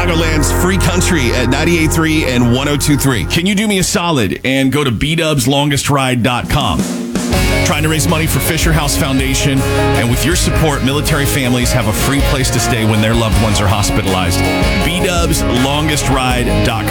Chicagoland's free country at 98.3 and 102.3. Can you do me a solid and go to bdubslongestride.com? Trying to raise money for Fisher House Foundation, and with your support, military families have a free place to stay when their loved ones are hospitalized. bdubslongestride.com.